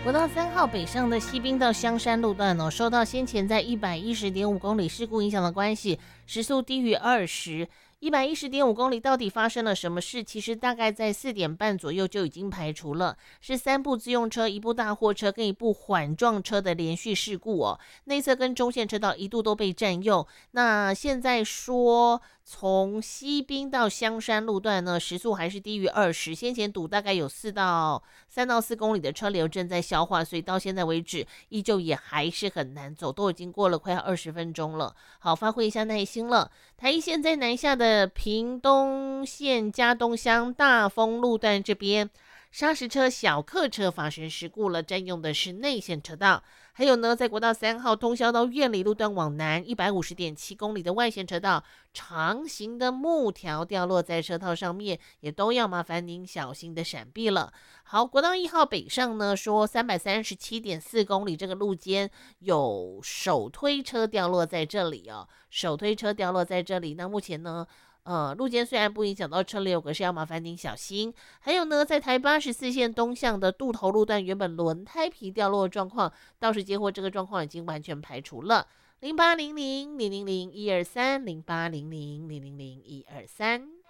国道3号北上的西滨到香山路段受到先前在110.5公里事故影响的关系，时速低于20。110.5公里到底发生了什么事？其实大概在4点半左右就已经排除了，是3部自用车、1部大货车跟1部缓撞车的连续事故内侧跟中线车道一度都被占用。那现在说从西滨到香山路段呢，时速还是低于20，先前堵大概有3到4公里的车流正在消化，所以到现在为止依旧也还是很难走，都已经过了快要20分钟了。好，发挥一下耐心了。台一线在南下的屏东县嘉东乡大丰路段这边，砂石车、小客车发生事故了，占用的是内线车道。还有呢，在国道3号通霄到苑里路段往南150.7公里的外线车道，长形的木条掉落在车道上面，也都要麻烦您小心的闪避了。好，国道1号北上呢，说337.4公里这个路肩有手推车掉落在这里手推车掉落在这里。那目前呢，路肩虽然不影响到车流，可是要麻烦您小心。还有呢，在台84线东向的渡头路段，原本轮胎皮掉落的状况，倒是接获这个状况已经完全排除了。0800000123，0800000123。